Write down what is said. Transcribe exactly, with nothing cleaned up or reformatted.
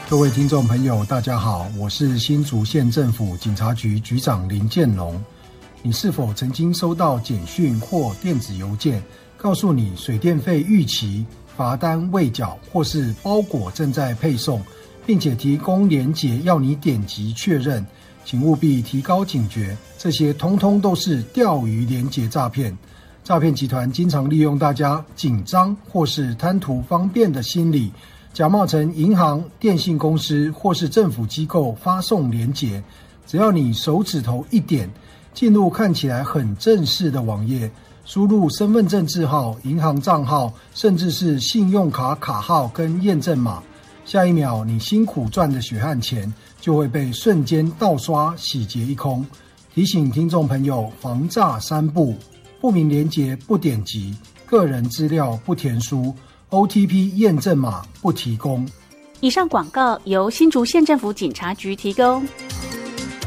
各位听众朋友大家好，我是新竹县政府警察局局长林建龙。你是否曾经收到简讯或电子邮件，告诉你水电费逾期、罚单未缴，或是包裹正在配送，并且提供连结要你点击确认？请务必提高警觉，这些通通都是钓鱼连结诈骗。诈骗集团经常利用大家紧张或是贪图方便的心理，假冒成银行、电信公司或是政府机构发送连结，只要你手指头一点，进入看起来很正式的网页，输入身份证字号、银行账号，甚至是信用卡卡号跟验证码，下一秒你辛苦赚的血汗钱就会被瞬间盗刷洗劫一空。提醒听众朋友防诈三不：不明连结不点击，个人资料不填输， O T P 验证码不提供。 以上广告由新竹县政府警察局提供。